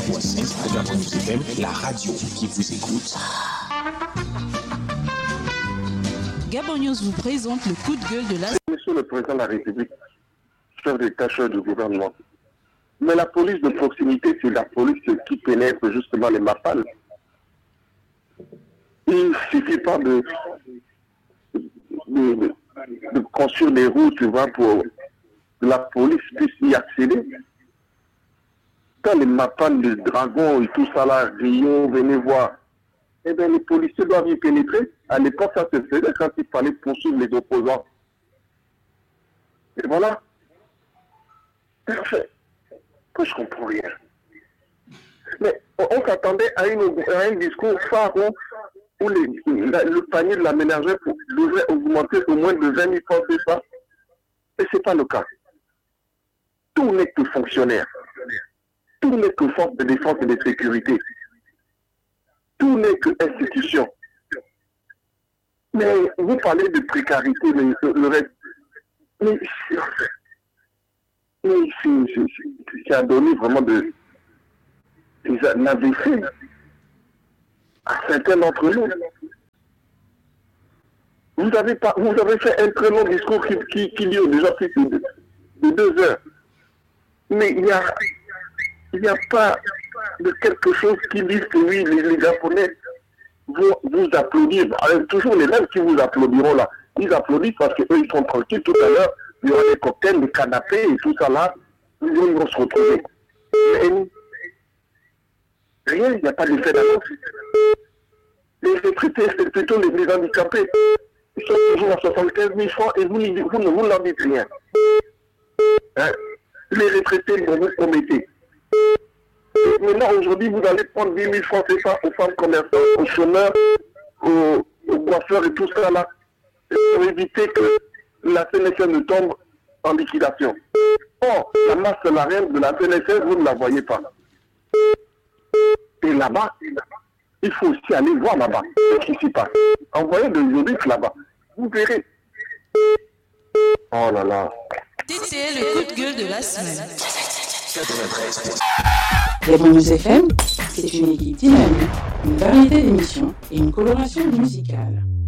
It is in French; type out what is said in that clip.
90.5 Gabon News FM, la radio qui vous écoute. Gabon News vous présente le coup de gueule de la... Monsieur le Président de la République, chef d'état-major du gouvernement. Mais la police de proximité, c'est la police qui pénètre justement les mappales. Il ne suffit pas de construire des routes, tu vois, pour que la police puisse y accéder. Quand les mappales, les dragons et tout ça là, Rio, venez voir, eh bien les policiers doivent y pénétrer. À l'époque, ça se faisait quand il fallait poursuivre les opposants. Et voilà. Moi, je comprends rien. Mais on s'attendait à un discours phare où le panier de la ménagère devrait augmenter au moins de 20 000 francs, c'est ça. Et ce n'est pas le cas. Tout n'est que fonctionnaire. Tout n'est que force de défense et de sécurité. Tout n'est que institution. Mais vous parlez de précarité, mais le reste... Mais ça a donné vraiment des AVC à certains d'entre nous. Vous avez fait un très long discours qui dure déjà plus de 2 heures. Mais il n'y a pas de quelque chose qui dit que oui, les Japonais vont vous applaudir. Alors, toujours les mêmes qui vous applaudiront là. Ils applaudissent parce qu'eux, ils sont tranquilles. Tout à l'heure, il y aura des cocktails, des canapés et tout ça là. Ils vont se retrouver. Rien, il n'y a pas d'effet d'annonce. Les retraités, c'est plutôt les handicapés. Ils sont toujours à 75 000 francs et vous ne leur dites rien. Hein? Les retraités, vous promettez. Maintenant, aujourd'hui, vous allez prendre 10 000 francs, c'est ça, aux femmes commerçantes, aux chômeurs, aux coiffeurs et tout ça là, pour éviter que la CNSS ne tombe en liquidation. Or, la masse salariale de la CNSS, vous ne la voyez pas. Et là-bas, il faut aussi aller voir là-bas ce qui s'y passe. Envoyez des juristes là-bas. Vous verrez. Oh là là. C'était le coup de gueule de la semaine. 93. Gabon News FM, c'est une équipe dynamique, une variété d'émissions et une coloration musicale.